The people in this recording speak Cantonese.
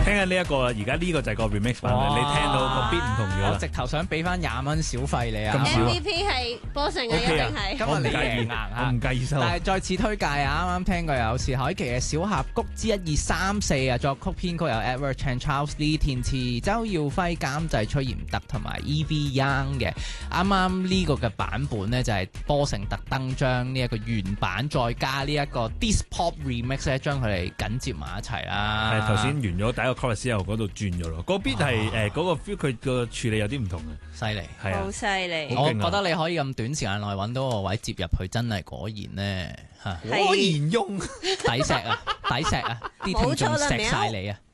聽緊呢一個，而家呢個就係個 remix 版，你聽到個 beat 唔同咗啦。 我直頭想俾翻20蚊小費你啊咁少啊 MVP 係波成嘅，一定係。 今日你贏硬我唔介意收。 但係再次推介啊！啱啱聽過有薛凱琪嘅《小峽谷之1234》啊，作曲編曲有 Edward Chan、Charles Lee， 填詞周耀輝，監製崔賢德同埋 Evie Young 嘅。啱啱呢個嘅版本呢，就係波成特登將呢一個原版再加呢一個 Disc Pop Remix 咧，將佢哋緊接埋一齊啦。 係頭先完咗第一個 chorus 之後，嗰度轉咗咯。嗰 beat 係嗰個 feel，佢個處理有啲唔同嘅， 犀利， 係啊， 好犀利。 好勁啊我覺得你可以咁短時間內揾到個位接入去，真係果然呢。嚇， 果然用抵錫啊，抵錫啊，啲聽眾錫晒你啊！